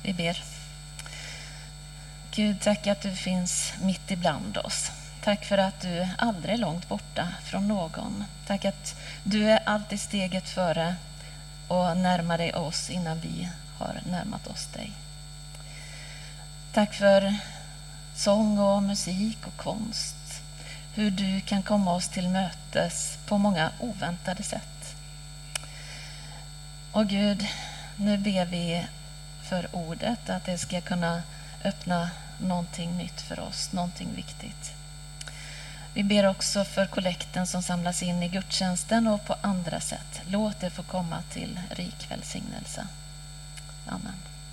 Vi ber. Gud, tack att du finns mitt ibland oss. Tack för att du aldrig är långt borta från någon. Tack att du är alltid steget före och närmar dig oss innan vi har närmat oss dig. Tack för sång och musik och konst. Hur du kan komma oss till mötes på många oväntade sätt. Och Gud, nu ber vi för ordet att det ska kunna öppna någonting nytt för oss, någonting viktigt. Vi ber också för kollekten som samlas in i gudstjänsten och på andra sätt. Låt det få komma till rik välsignelse. Amen.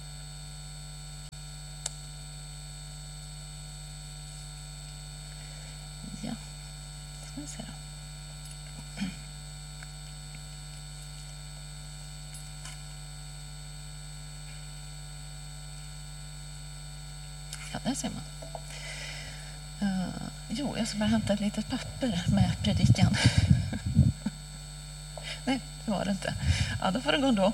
Ja, ska vi se då. Ja, där ser man. Jag ska bara hämta ett litet papper med predikan. Nej, det var det inte. Ja, då får det gå ändå.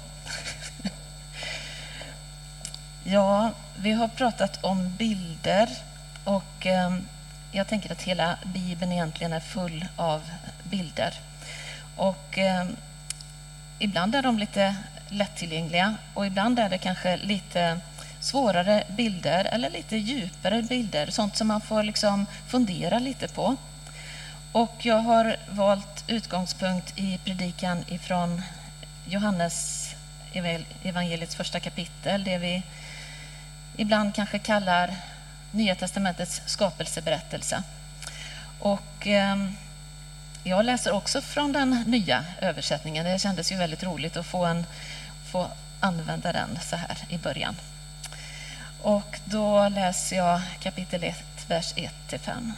Ja, vi har pratat om bilder och jag tänker att hela Bibeln egentligen är full av bilder. Och ibland är de lite lättillgängliga och ibland är det kanske lite svårare bilder eller lite djupare bilder. Sånt som man får liksom fundera lite på. Och jag har valt utgångspunkt i predikan ifrån Johannes evangeliets första kapitel. Det vi ibland kanske kallar Nya testamentets skapelseberättelse. Och jag läser också från den nya översättningen. Det kändes ju väldigt roligt att få använda den så här i början. Och då läser jag kapitel 1, vers 1-5.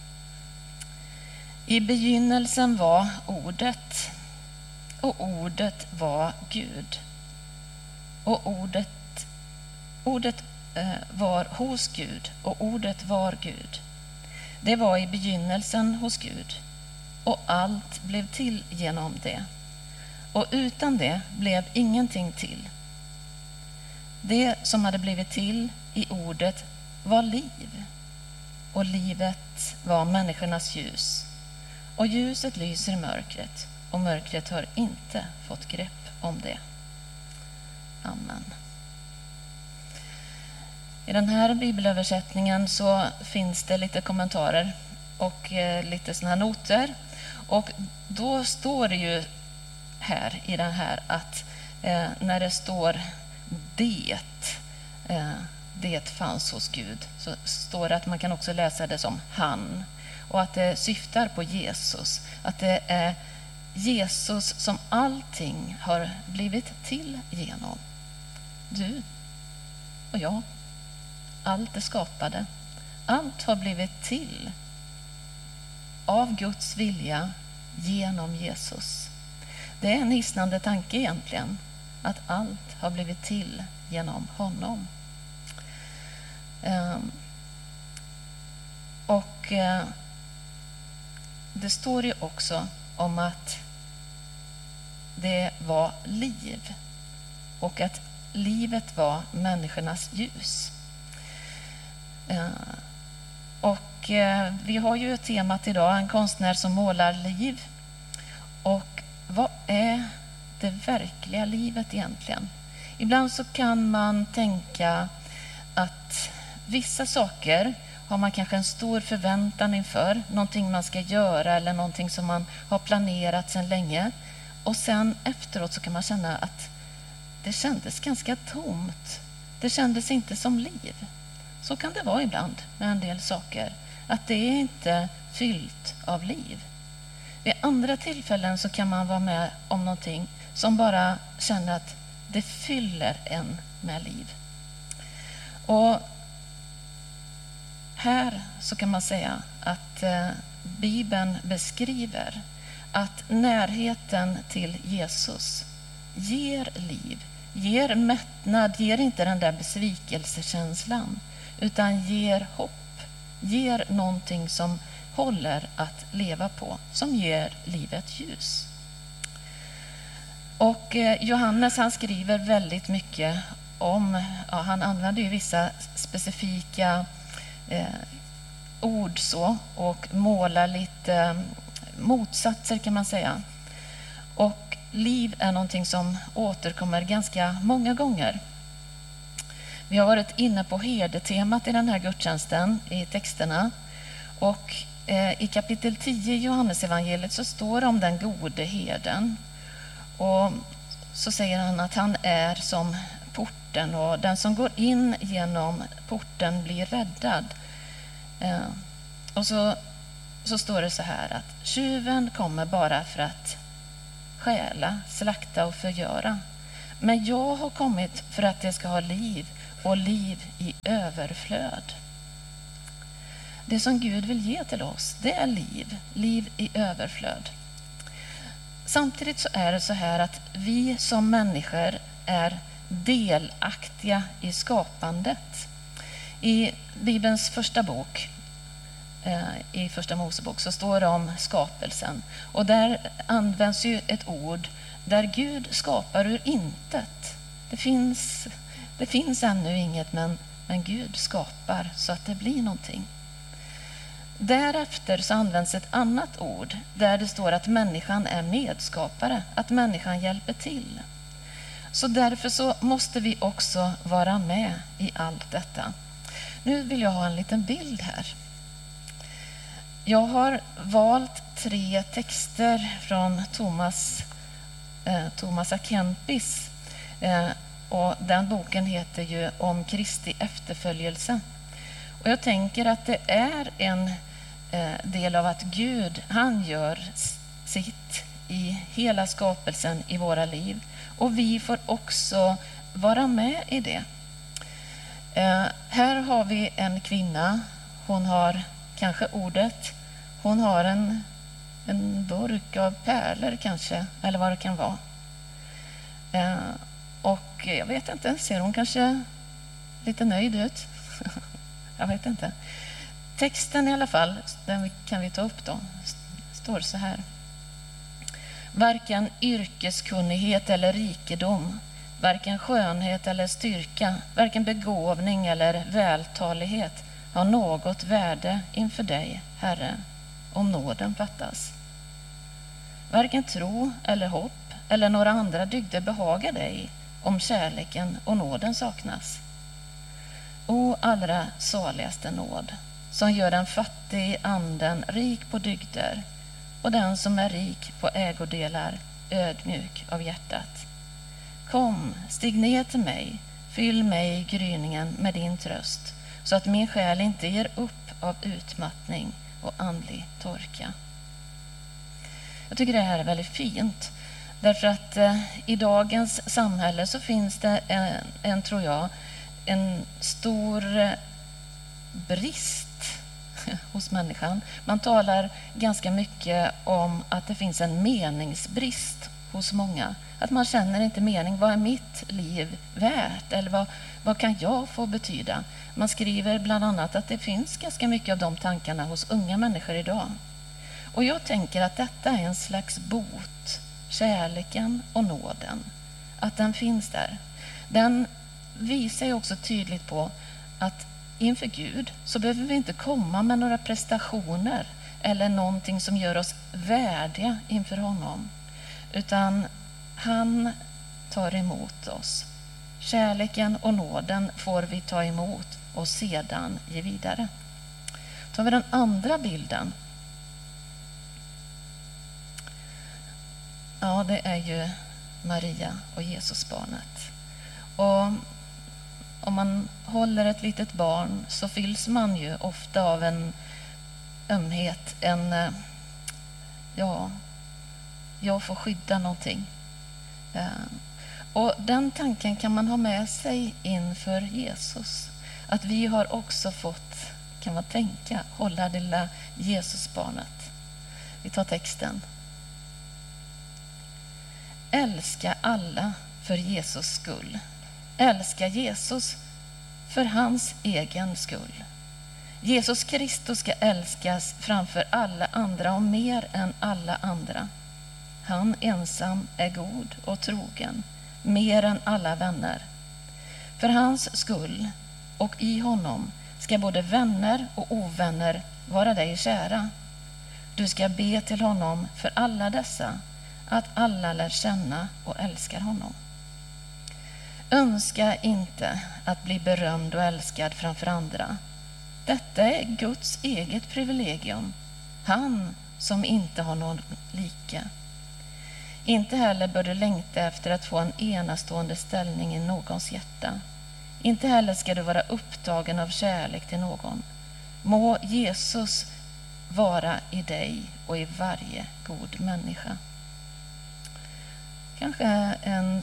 I begynnelsen var ordet, och ordet var Gud. Och ordet var hos Gud, och ordet var Gud. Det var i begynnelsen hos Gud, och allt blev till genom det. Och utan det blev ingenting till. Det som hade blivit till i ordet var liv, och livet var människornas ljus. Och ljuset lyser i mörkret, och mörkret har inte fått grepp om det. Amen. I den här bibelöversättningen så finns det lite kommentarer och lite såna här noter. Och då står det ju här i den här att när det står det fanns hos Gud, så står det att man kan också läsa det som han, och att det syftar på Jesus, att det är Jesus som allting har blivit till genom. Du och jag, allt det skapade, allt har blivit till av Guds vilja genom Jesus. Det är en hisnande tanke egentligen, att allt har blivit till genom honom. Och det står ju också om att det var liv och att livet var människornas ljus. Och vi har ju temat idag, en konstnär som målar liv. Och vad är det verkliga livet egentligen? Ibland så kan man tänka att vissa saker har man kanske en stor förväntan inför, någonting man ska göra eller någonting som man har planerat sedan länge. Och sen efteråt så kan man känna att det kändes ganska tomt. Det kändes inte som liv. Så kan det vara ibland med en del saker, att det är inte fyllt av liv. Vid andra tillfällen så kan man vara med om någonting som bara känner att det fyller en med liv. Och här så kan man säga att Bibeln beskriver att närheten till Jesus ger liv, ger mättnad, ger inte den där besvikelsekänslan, utan ger hopp, ger någonting som håller att leva på, som ger livet ljus. Och Johannes, han skriver väldigt mycket han använder ju vissa specifika ord så och målar lite motsatser kan man säga. Och liv är någonting som återkommer ganska många gånger. Vi har varit inne på herdetemat i den här gudstjänsten i texterna. Och i kapitel 10 i Johannesevangeliet så står det om den gode herden. Och så säger han att han är som porten och den som går in genom porten blir räddad. Och så står det så här att tjuven kommer bara för att stjäla, slakta och förgöra. Men jag har kommit för att det ska ha liv och liv i överflöd. Det som Gud vill ge till oss, det är liv i överflöd. Samtidigt så är det så här att vi som människor är delaktiga i skapandet. I Bibelns första bok, i första Mosebok, så står det om skapelsen. Och där används ju ett ord där Gud skapar ur intet. Det finns ännu inget, men Gud skapar så att det blir någonting. Därefter så används ett annat ord där det står att människan är medskapare, att människan hjälper till. Så därför så måste vi också vara med i allt detta. Nu vill jag ha en liten bild här. Jag har valt 3 texter från Thomas à Kempis. Och den boken heter ju Om Kristi efterföljelse. Och jag tänker att det är en del av att Gud, han gör sitt i hela skapelsen i våra liv. Och vi får också vara med i det. Här har vi en kvinna. Hon har kanske ordet. Hon har en burk av pärlor kanske, eller vad det kan vara. Och jag vet inte, ser hon kanske lite nöjd ut? Jag vet inte. Texten i alla fall, den kan vi ta upp då, står så här. Varken yrkeskunnighet eller rikedom, varken skönhet eller styrka, varken begåvning eller vältalighet har något värde inför dig, Herre, om nåden fattas. Varken tro eller hopp eller några andra dygder behagar dig om kärleken och nåden saknas. O allra saligaste nåd, som gör den fattig i anden rik på dygder och den som är rik på ägodelar ödmjuk av hjärtat. Kom, stig ner till mig, fyll mig i gryningen med din tröst, så att min själ inte ger upp av utmattning och andlig torka. Jag tycker det här är väldigt fint, därför att i dagens samhälle så finns det tror jag, en stor brist hos människan. Man talar ganska mycket om att det finns en meningsbrist hos många. Att man känner inte mening. Vad är mitt liv värt? Eller vad kan jag få betyda? Man skriver bland annat att det finns ganska mycket av de tankarna hos unga människor idag. Och jag tänker att detta är en slags bot. Kärleken och nåden. Att den finns där. Den visar ju också tydligt på att inför Gud så behöver vi inte komma med några prestationer eller någonting som gör oss värdiga inför honom. Utan han tar emot oss. Kärleken och nåden får vi ta emot och sedan ge vidare. Tar vi den andra bilden. Ja, det är ju Maria och Jesusbarnet. Och om man håller ett litet barn så fylls man ju ofta av en ömhet, jag får skydda någonting. Och den tanken kan man ha med sig inför Jesus. Att vi har också fått, kan man tänka, hålla det lilla Jesusbarnet. Vi tar texten. Älska alla för Jesus skull. Älska Jesus för hans egen skull. Jesus Kristus ska älskas framför alla andra och mer än alla andra. Han ensam är god och trogen, mer än alla vänner. För hans skull och i honom ska både vänner och ovänner vara dig kära. Du ska be till honom för alla dessa, att alla lär känna och älskar honom. Önska inte att bli berömd och älskad framför andra. Detta är Guds eget privilegium, han som inte har någon like. Inte heller bör du längta efter att få en enastående ställning i någons hjärta. Inte heller ska du vara upptagen av kärlek till någon. Må Jesus vara i dig och i varje god människa. Kanske en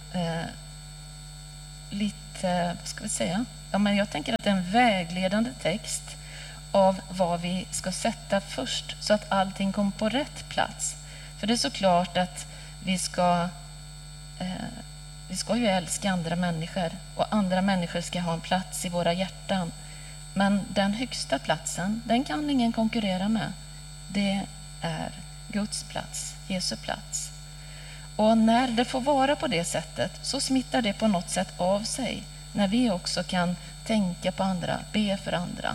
lite, vad ska vi säga? Ja, men jag tänker att det är en vägledande text av vad vi ska sätta först så att allting kommer på rätt plats. För det är såklart att vi ska ju älska andra människor och andra människor ska ha en plats i våra hjärtan. Men den högsta platsen, den kan ingen konkurrera med. Det är Guds plats, Jesu plats. Och när det får vara på det sättet så smittar det på något sätt av sig. När vi också kan tänka på andra, be för andra.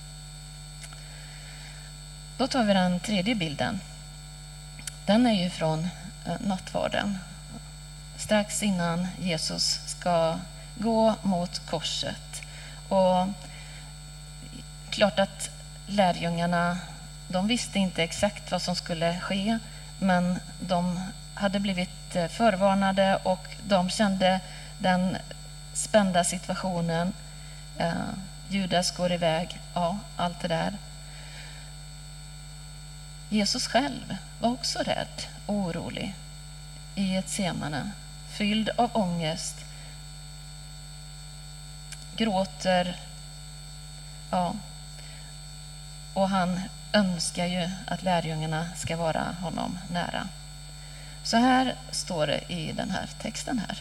Då tar vi den tredje bilden. Den är ju från nattvarden. Strax innan Jesus ska gå mot korset. Och klart att lärjungarna, de visste inte exakt vad som skulle ske, men de hade blivit förvarnade och de kände den spända situationen. Judas går iväg, ja, allt det där. Jesus själv var också rädd och orolig i Getsemane, fylld av ångest, gråter, ja, och han önskar ju att lärjungarna ska vara honom nära. Så här står det i den här texten här.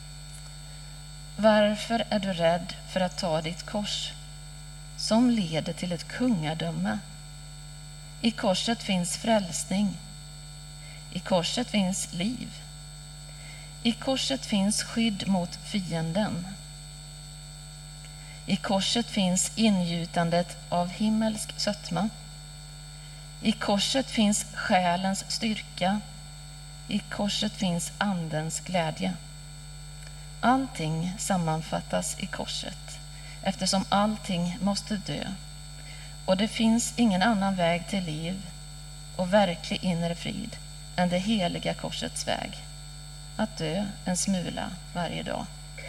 Varför är du rädd för att ta ditt kors som leder till ett kungadöme? I korset finns frälsning. I korset finns liv. I korset finns skydd mot fienden. I korset finns ingjutandet av himmelsk sötma. I korset finns själens styrka. I korset finns andens glädje. Allting sammanfattas i korset, eftersom allting måste dö. Och det finns ingen annan väg till liv och verklig inre frid än det heliga korsets väg. Att dö en smula varje dag.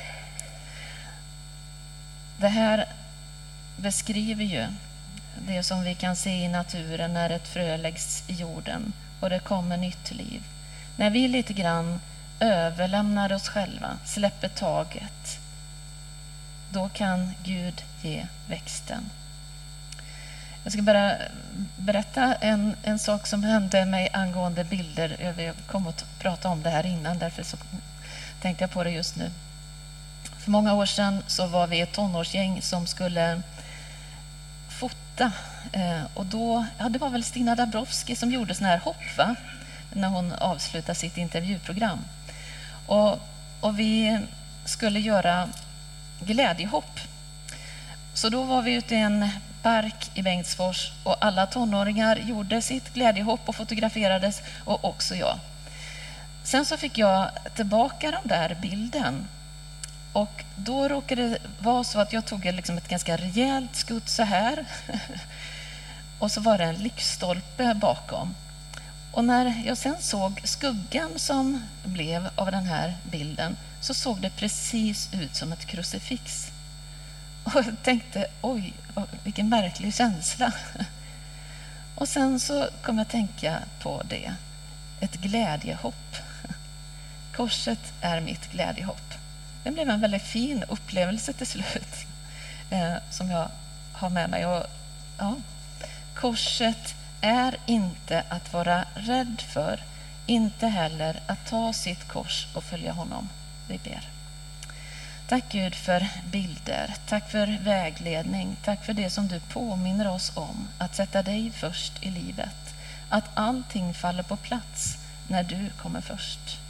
Det här beskriver ju det som vi kan se i naturen när ett frö läggs i jorden och det kommer nytt liv. När vi lite grann överlämnar oss själva, släpper taget, då kan Gud ge växten. Jag ska bara berätta en sak som hände mig angående bilder. Jag kom att prata om det här innan, därför så tänkte jag på det just nu. För många år sedan så var vi ett tonårsgäng som skulle fota. Och då, ja, det var väl Stina Dabrowski som gjorde sån här hopp, va? När hon avslutade sitt intervjuprogram. Och vi skulle göra glädjehopp. Så då var vi ute i en park i Bengtsfors och alla tonåringar gjorde sitt glädjehopp och fotograferades, och också jag. Sen så fick jag tillbaka den där bilden. Och då råkade det vara så att jag tog liksom ett ganska rejält skutt så här. Och så var det en lyktstolpe bakom. Och när jag sen såg skuggan som blev av den här bilden så såg det precis ut som ett krucifix. Och jag tänkte, oj, vilken märklig känsla. Och sen så kom jag att tänka på det. Ett glädjehopp. Korset är mitt glädjehopp. Det blev en väldigt fin upplevelse till slut som jag har med mig. Och, ja, korset är inte att vara rädd för, inte heller att ta sitt kors och följa honom. Vi ber. Tack Gud för bilder, tack för vägledning, tack för det som du påminner oss om, att sätta dig först i livet, att allting faller på plats när du kommer först.